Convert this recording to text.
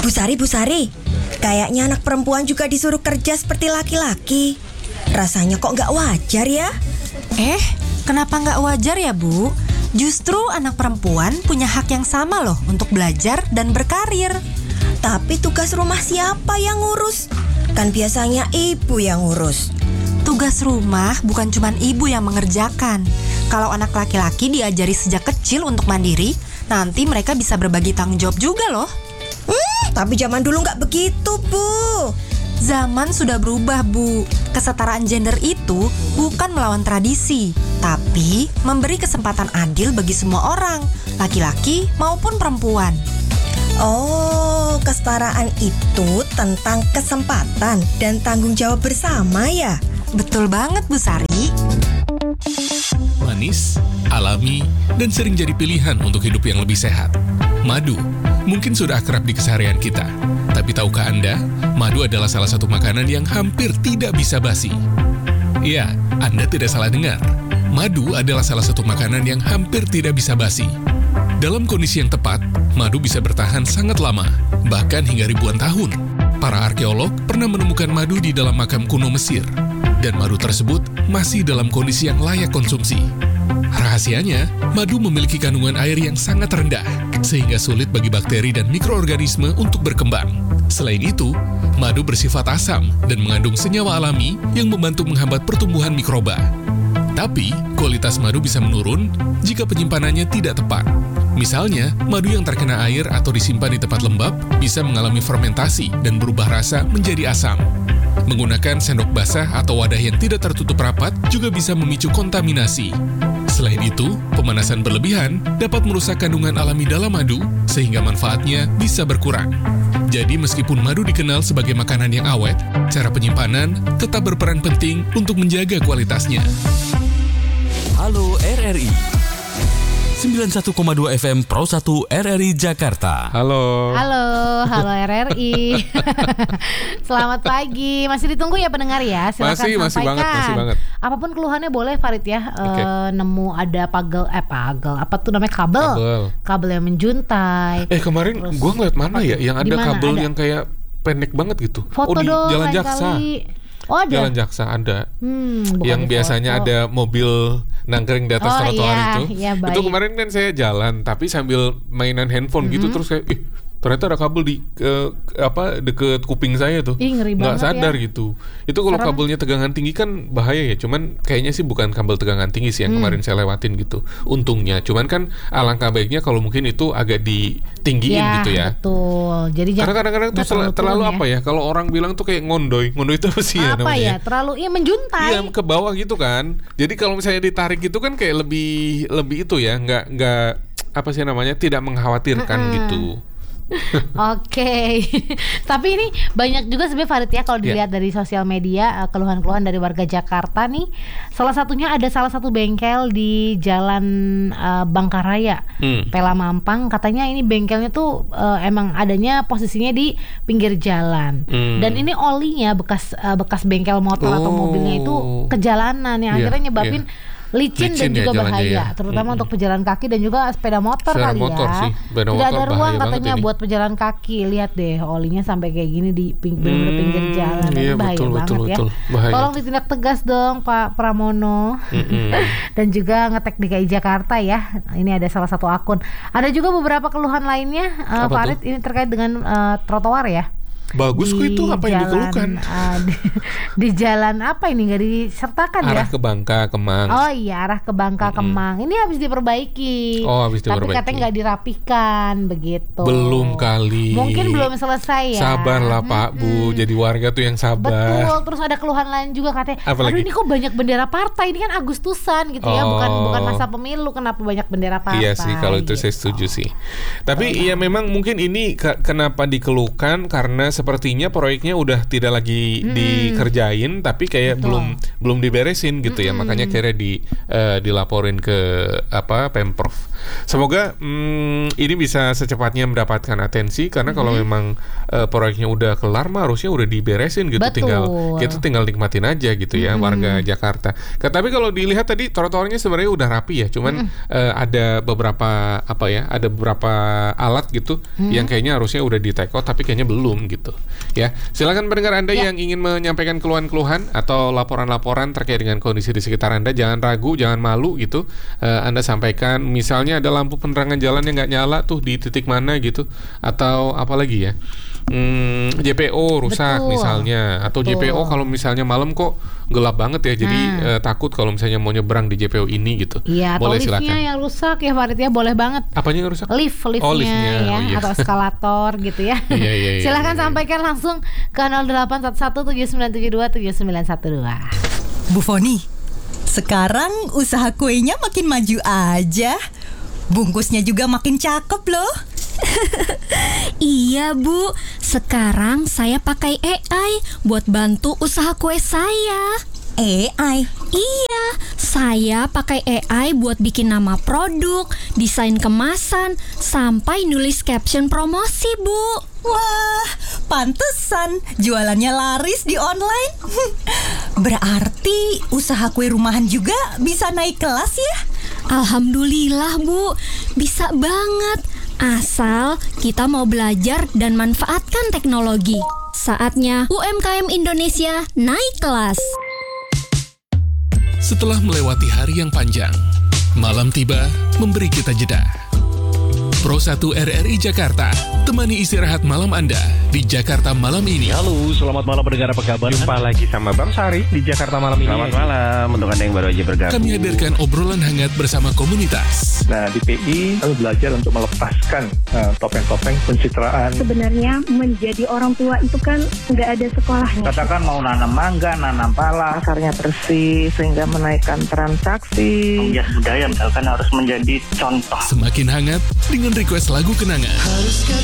Bu Sari, kayaknya anak perempuan juga disuruh kerja seperti laki-laki. Rasanya kok nggak wajar ya? Kenapa nggak wajar ya, Bu? Justru anak perempuan punya hak yang sama loh untuk belajar dan berkarir. Tapi tugas rumah siapa yang ngurus? Kan biasanya ibu yang ngurus. Tugas rumah bukan cuma ibu yang mengerjakan. Kalau anak laki-laki diajari sejak kecil untuk mandiri, nanti mereka bisa berbagi tanggung jawab juga loh. Tapi zaman dulu nggak begitu, Bu. Zaman sudah berubah, Bu. Kesetaraan gender itu bukan melawan tradisi, tapi memberi kesempatan adil bagi semua orang, laki-laki maupun perempuan. Oh, kesetaraan itu tentang kesempatan dan tanggung jawab bersama ya? Betul banget, Bu Sari. Manis, alami, dan sering jadi pilihan untuk hidup yang lebih sehat. Madu mungkin sudah akrab di keseharian kita. Tapi tahukah Anda, madu adalah salah satu makanan yang hampir tidak bisa basi. Ya, Anda tidak salah dengar. Madu adalah salah satu makanan yang hampir tidak bisa basi. Dalam kondisi yang tepat, madu bisa bertahan sangat lama, bahkan hingga ribuan tahun. Para arkeolog pernah menemukan madu di dalam makam kuno Mesir, dan madu tersebut masih dalam kondisi yang layak konsumsi. Rahasianya, madu memiliki kandungan air yang sangat rendah, sehingga sulit bagi bakteri dan mikroorganisme untuk berkembang. Selain itu, madu bersifat asam dan mengandung senyawa alami yang membantu menghambat pertumbuhan mikroba. Tapi, kualitas madu bisa menurun jika penyimpanannya tidak tepat. Misalnya, madu yang terkena air atau disimpan di tempat lembab bisa mengalami fermentasi dan berubah rasa menjadi asam. Menggunakan sendok basah atau wadah yang tidak tertutup rapat juga bisa memicu kontaminasi. Selain itu, pemanasan berlebihan dapat merusak kandungan alami dalam madu sehingga manfaatnya bisa berkurang. Jadi meskipun madu dikenal sebagai makanan yang awet, cara penyimpanan tetap berperan penting untuk menjaga kualitasnya. Halo RRI 91,2 FM Pro 1 RRI Jakarta. Halo RRI. Selamat pagi. Masih ditunggu ya pendengar ya. Silakan sampaikan. Masih banget. Apapun keluhannya boleh Farid ya. Nemu ada pagel, apa tuh namanya kabel yang menjuntai. Kemarin gue ngeliat mana ya yang ada kabel yang kayak pendek banget gitu. Foto di dong, Jalan Jaksa. Ada? Jalan Jaksa ada. Yang biasanya ada mobil nangkring di atas trotoar itu. Iya, itu kemarin kan saya jalan tapi sambil mainan handphone gitu terus kayak ternyata ada kabel di deket kuping saya tuh. Ngeri banget. Nggak sadar ya. gitu. Itu kalau kabelnya tegangan tinggi kan bahaya ya. Cuman kayaknya sih bukan kabel tegangan tinggi sih yang kemarin saya lewatin gitu. Untungnya. Cuman kan alangkah baiknya kalau mungkin itu agak ditinggiin gitu ya. Betul. Jadi karena kadang-kadang tuh terlalu apa ya? Kalau orang bilang tuh kayak ngondoy. Ngondoy itu apa sih ya namanya? Apa ya? Terlalu menjuntai. Iya, ke bawah gitu kan. Jadi kalau misalnya ditarik gitu kan kayak lebih itu ya, nggak apa sih namanya? Tidak mengkhawatirkan gitu. Oke. Tapi ini banyak juga sebenarnya Farid ya kalau dilihat dari sosial media keluhan-keluhan dari warga Jakarta nih. Salah satunya ada salah satu bengkel di Jalan Bangkaraya, Pela Mampang. Katanya ini bengkelnya tuh emang adanya posisinya di pinggir jalan. Dan ini olinya bekas bengkel motor atau mobilnya itu kejalanan yang akhirnya nyebabin licin dan juga bahaya, terutama untuk pejalan kaki dan juga sepeda motor Tidak ada ruang katanya buat pejalan kaki. Lihat deh olinya sampai kayak gini di bener-bener pinggir jalan. Bahaya banget ya. Bahaya. Tolong ditindak tegas dong Pak Pramono. Dan juga ngetek DKI Jakarta ya. Ini ada salah satu akun. Ada juga beberapa keluhan lainnya Farid, ini terkait dengan trotoar ya. Bagus kok itu, apa yang dikeluhkan? Di jalan apa ini nggak disertakan arah ya? Arah ke Bangka Kemang. Oh iya, arah ke Bangka Kemang. Ini habis diperbaiki. Tapi katanya nggak dirapihkan begitu. Belum kali. Mungkin belum selesai ya. Sabarlah Pak Bu. Jadi warga tuh yang sabar. Betul. Terus ada keluhan lain juga katanya. Aduh ini kok banyak bendera partai. Ini kan Agustusan gitu ya. Bukan masa pemilu. Kenapa banyak bendera partai? Iya sih, kalau itu saya setuju sih. Tapi ya memang mungkin ini kenapa dikeluhkan karena sepertinya proyeknya udah tidak lagi dikerjain, tapi kayak belum diberesin gitu ya, makanya akhirnya dilaporin ke Pemprov. Semoga ini bisa secepatnya mendapatkan atensi, karena kalau memang proyeknya udah kelar mah harusnya udah diberesin gitu. Betul. Kita tinggal nikmatin aja gitu ya, warga Jakarta. Tapi kalau dilihat tadi trotoarnya sebenarnya udah rapi ya, cuman ada beberapa alat gitu yang kayaknya harusnya udah di take out tapi kayaknya belum gitu ya. Silakan pendengar Anda yang ingin menyampaikan keluhan-keluhan atau laporan-laporan terkait dengan kondisi di sekitar Anda, jangan ragu, jangan malu gitu. Anda sampaikan, misalnya ada lampu penerangan jalan yang nggak nyala tuh di titik mana gitu, atau apa lagi ya, JPO rusak misalnya, atau JPO kalau misalnya malam kok gelap banget ya, jadi takut kalau misalnya mau nyebrang di JPO ini gitu. Iya, atau boleh, liftnya silakan. yang rusak ya Farid ya, boleh banget. Apanya yang rusak? Liftnya ya, atau eskalator gitu ya. Iya. Silahkan sampaikan langsung ke 0811797112. Bu Foni, sekarang usaha kuenya makin maju aja. Bungkusnya juga makin cakep loh. Iya Bu, sekarang saya pakai AI buat bantu usaha kue saya. AI? Iya, saya pakai AI buat bikin nama produk, desain kemasan, sampai nulis caption promosi Bu. Wah, pantesan jualannya laris di online. Berarti usaha kue rumahan juga bisa naik kelas ya? Alhamdulillah Bu, bisa banget. Asal kita mau belajar dan manfaatkan teknologi. Saatnya UMKM Indonesia naik kelas. Setelah melewati hari yang panjang, malam tiba memberi kita jeda. Pro 1 RRI Jakarta, temani istirahat malam Anda di Jakarta malam ini. Halo, selamat malam pendengar, apa kabar? Jumpa lagi sama Bang Sari di Jakarta malam ini. Selamat malam, untuk Anda yang baru aja bergabung. Kami hadirkan obrolan hangat bersama komunitas. Nah, di PI kami belajar untuk melepaskan topeng-topeng pencitraan. Sebenarnya menjadi orang tua itu kan nggak ada sekolahnya. Katakan mau nanam mangga, nanam pala, pasarnya bersih sehingga menaikkan transaksi. Penggiat budaya misalkan harus menjadi contoh. Semakin hangat dengan request lagu kenangan.